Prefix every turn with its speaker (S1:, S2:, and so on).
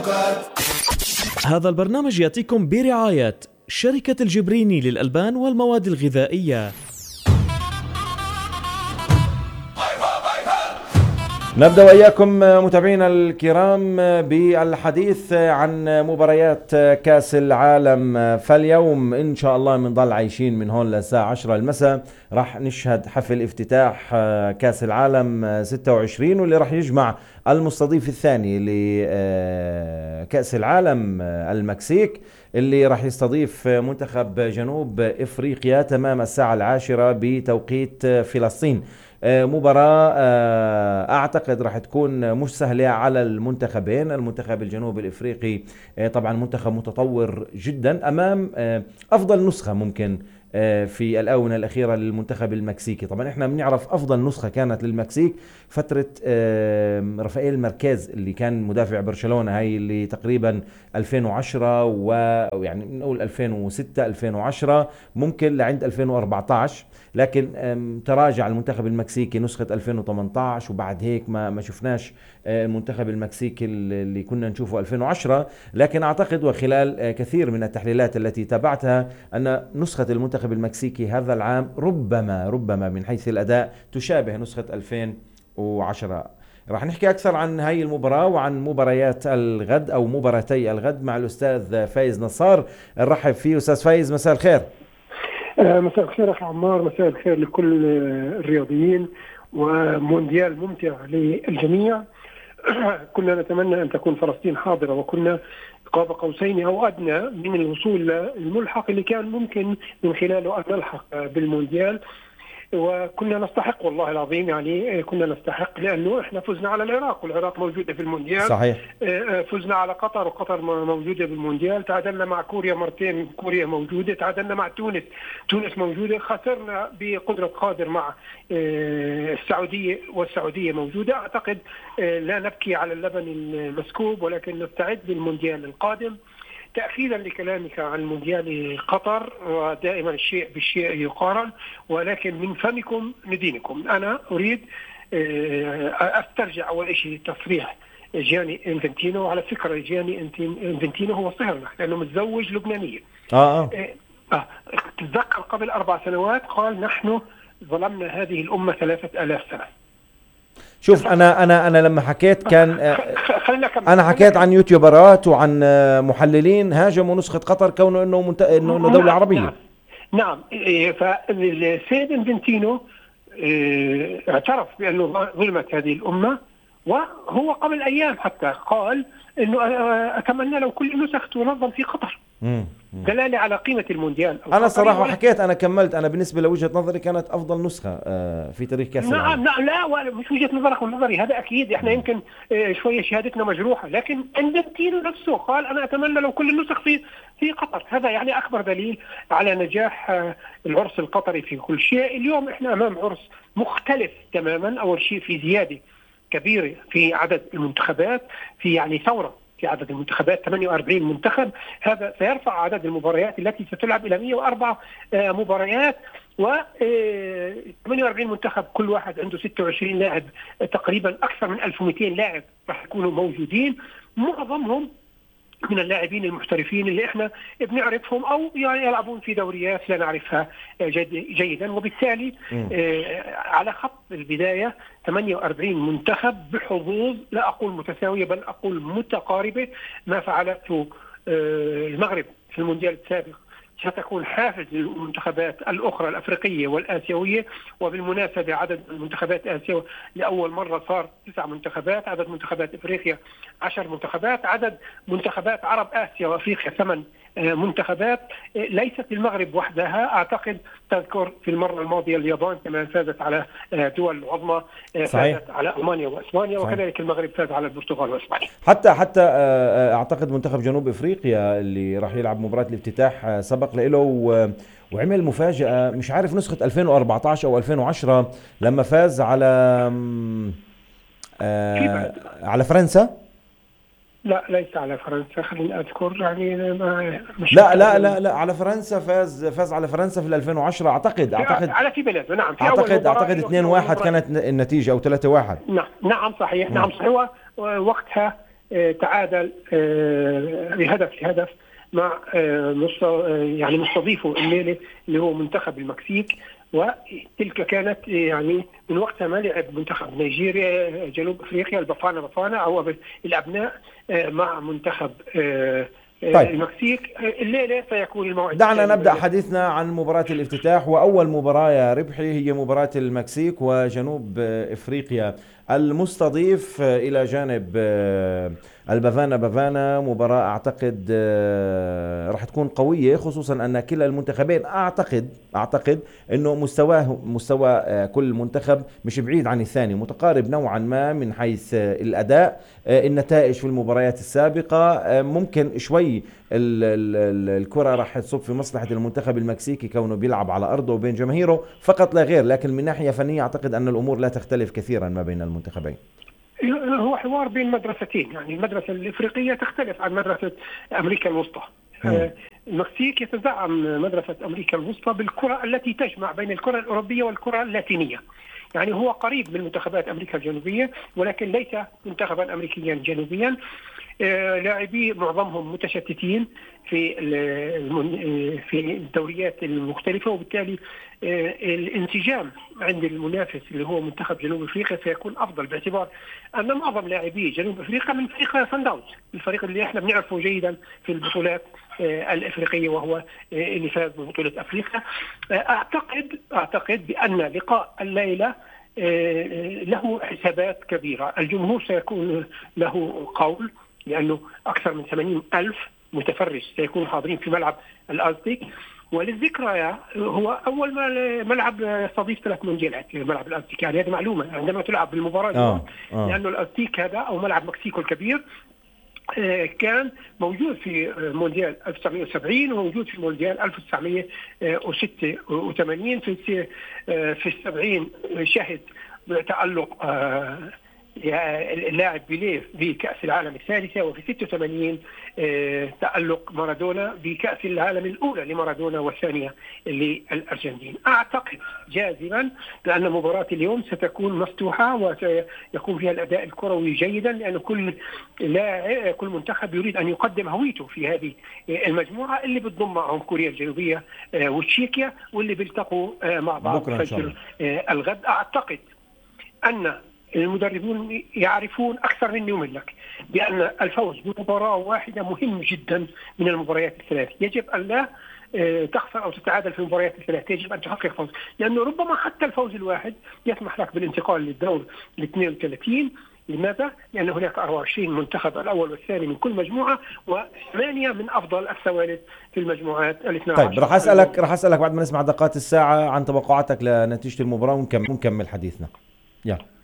S1: هذا البرنامج يأتيكم برعاية شركة الجبريني للألبان والمواد الغذائية.
S2: نبدأ وإياكم متابعينا الكرام بالحديث عن مباريات كأس العالم. فاليوم إن شاء الله بنضل عايشين من هون للساعة 10 المساء راح نشهد حفل افتتاح كأس العالم 26 واللي راح يجمع المستضيف الثاني لكأس العالم المكسيك اللي راح يستضيف منتخب جنوب إفريقيا تمام الساعة 10 بتوقيت فلسطين. مباراة أعتقد راح تكون مش سهلة على المنتخبين. المنتخب الجنوب الإفريقي طبعا منتخب متطور جدا أمام أفضل نسخة ممكن في الآونة الأخيرة للمنتخب المكسيكي. طبعا احنا بنعرف أفضل نسخة كانت للمكسيك فترة رافائيل ماركيز اللي كان مدافع برشلونة، هاي اللي تقريبا 2010 ويعني نقول 2006 2010 ممكن لعند 2014، لكن تراجع المنتخب المكسيكي نسخة 2018 وبعد هيك ما شفناش المنتخب المكسيكي اللي كنا نشوفه 2010. لكن أعتقد وخلال كثير من التحليلات التي تابعتها أن نسخة المنتخب المكسيكي هذا العام ربما من حيث الأداء تشابه نسخة 2010. راح نحكي أكثر عن هاي المباراة وعن مباريات الغد أو مباراتي الغد مع الأستاذ فايز نصار. نرحب فيه أستاذ فايز، مساء الخير.
S3: مساء الخير أخي عمار، مساء الخير لكل الرياضيين ومونديال ممتع للجميع. كنا نتمنى أن تكون فلسطين حاضرة وكنا قاب قوسين أو أدنى من الوصول للملحق اللي كان ممكن من خلاله أن نلحق بالمونديال، وكنا نستحق والله العظيم، يعني كنا نستحق لأنه إحنا فزنا على العراق والعراق موجودة في المونديال.
S2: صحيح.
S3: فزنا على قطر وقطر موجودة في المونديال. تعادلنا مع كوريا مرتين، كوريا موجودة. تعادلنا مع تونس موجودة. خسرنا بقدرة قادر مع السعودية والسعودية موجودة. أعتقد لا نبكي على اللبن المسكوب ولكن نستعد للمونديال القادم. تأكيدا لكلامك عن مونديال قطر، ودائما الشيء بالشيء يقارن، ولكن من فمكم ندينكم. أنا أريد أسترجع أول شيء تصريح جياني إنفانتينو. على فكرة جياني إنفانتينو هو صهرنا لأنه متزوج لبنانية. تتذكر قبل 4 سنوات قال نحن ظلمنا هذه الأمة 3000 سنة.
S2: شوف انا لما حكيت كان انا حكيت عن يوتيوبرات وعن محللين هاجموا نسخة قطر كونه انه دولة عربية.
S3: نعم. فالسيد إنفانتينو اعترف بأنه ظلمت هذه الأمة، وهو قبل أيام حتى قال انه اتمنى لو كل نسخ تنظم في قطر. دلالة على قيمة المونديال.
S2: أنا صراحة حكيت، أنا كملت، أنا بالنسبة لوجهة نظري كانت أفضل نسخة في تاريخ كأس العالم.
S3: نعم لا مش وجهة نظرك ونظري، هذا أكيد. إحنا يمكن شوية شهادتنا مجروحة، لكن إنفانتينو نفسه قال أنا أتمنى لو كل النسخ في قطر. هذا يعني أكبر دليل على نجاح العرس القطري في كل شيء. اليوم إحنا أمام عرس مختلف تماما. أول شيء في زيادة كبيرة في عدد المنتخبات، في يعني ثورة في عدد المنتخبات، 48 منتخب. هذا سيرفع عدد المباريات التي ستلعب إلى 104 مباريات، و 48 منتخب كل واحد عنده 26 لاعب، تقريبا أكثر من 1200 لاعب راح يكونوا موجودين. معظمهم من اللاعبين المحترفين اللي احنا بنعرفهم او يعني يلعبون في دوريات لا نعرفها جيدا. وبالتالي على خط البداية 48 منتخب بحظوظ لا أقول متساوية بل أقول متقاربة. ما فعلته المغرب في المونديال السابق ستكون حافز للمنتخبات الأخرى الأفريقية والآسيوية. وبالمناسبة عدد المنتخبات آسيا لأول مرة صار 9 منتخبات، عدد منتخبات إفريقيا 10 منتخبات، عدد منتخبات عرب آسيا وأفريقيا 8 منتخبات. ليست المغرب وحدها. أعتقد تذكر في المرة الماضية اليابان كمان فازت على دول عظمى، فازت على ألمانيا وإسبانيا، وكذلك المغرب فاز على البرتغال وإسبانيا.
S2: حتى أعتقد منتخب جنوب إفريقيا اللي راح يلعب مباراة الافتتاح سبق له وعمل مفاجأة. مش عارف نسخة 2014 أو 2010 لما فاز على فرنسا.
S3: لا ليس على فرنسا، خليني أذكر يعني مش
S2: لا على فرنسا، فاز على فرنسا في 2010 أعتقد
S3: على في بلده. نعم
S2: أعتقد 2-1 كانت النتيجة أو 3-1.
S3: نعم صحيح. نعم صحيح. وقتها تعادل بهدف مع يعني مستضيفه الليله اللي هو منتخب المكسيك. وتلك كانت يعني من وقتها ما لعب منتخب نيجيريا جنوب افريقيا البافانا او الابناء مع منتخب
S2: طيب.
S3: المكسيك. الليله سيكون الموعد.
S2: دعنا نبدأ حديثنا عن مباراة الافتتاح، وأول مباراة يا ربحي هي مباراة المكسيك وجنوب إفريقيا المستضيف إلى جانب البافانا. مباراة أعتقد راح تكون قوية، خصوصا أن كلا المنتخبين أعتقد أنه مستوى كل منتخب مش بعيد عن الثاني، متقارب نوعا ما من حيث الأداء. النتائج في المباريات السابقة ممكن شوي الكرة راح تصب في مصلحة المنتخب المكسيكي كونه بيلعب على أرضه وبين جماهيره فقط لا غير، لكن من ناحية فنية أعتقد أن الأمور لا تختلف كثيرا ما بين المنتخبين.
S3: هو حوار بين مدرستين، يعني المدرسة الإفريقية تختلف عن مدرسة أمريكا الوسطى. المكسيك يتزعم مدرسة أمريكا الوسطى بالكرة التي تجمع بين الكرة الأوروبية والكرة اللاتينية، يعني هو قريب من منتخبات أمريكا الجنوبية ولكن ليس منتخبا أمريكيا جنوبيا. لاعبي معظمهم متشتتين في الدوريات المختلفة، وبالتالي الانسجام عند المنافس اللي هو منتخب جنوب افريقيا سيكون افضل، باعتبار ان معظم لاعبي جنوب افريقيا من فريق سان داونز، الفريق اللي احنا بنعرفه جيدا في البطولات الافريقيه وهو اللي فاز ببطوله افريقيا. اعتقد بان لقاء الليله له حسابات كبيره. الجمهور سيكون له قول، لأنه أكثر من 80,000 متفرج سيكونوا حاضرين في ملعب الأزتيك. وللذكرى هو أول ملعب استضيف 3 مونديالات ملعب الأزتيك، يعني هذه معلومة عندما تلعب بالمباراة لأنه الأزتيك هذا أو ملعب مكسيكو الكبير كان موجود في مونديال 1970 وموجود في مونديال 1986. في السبعين شهد تألق اللاعب بيليه بكأس العالم الثالثة، وفي 86 تألق مارادونا بكأس العالم الأولى لمارادونا والثانية للأرجنتين. أعتقد جازما بأن مباراة اليوم ستكون مفتوحة وسيكون فيها الأداء الكروي جيدا، لأن كل منتخب يريد أن يقدم هويته في هذه المجموعة اللي بتضم معهم كوريا الجنوبية وتشيكيا واللي بيلتقوا مع بعض فجر الغد. أعتقد أن المدربون يعرفون أكثر مني ومن لك بأن الفوز بمباراة واحدة مهم جدا من المباريات الثلاث. يجب أن لا تخسر أو تتعادل في المباريات الثلاث، يجب أن تحقق فوز، لأنه ربما حتى الفوز الواحد يسمح لك بالانتقال للدور ال 32. لماذا؟ لأن هناك 24 منتخب، الأول والثاني من كل مجموعة، و8 من أفضل الثوالث في المجموعات ال12.
S2: طيب راح أسألك بعد ما نسمع دقات الساعة عن توقعاتك لنتيجة المباراة ونكمل حديثنا.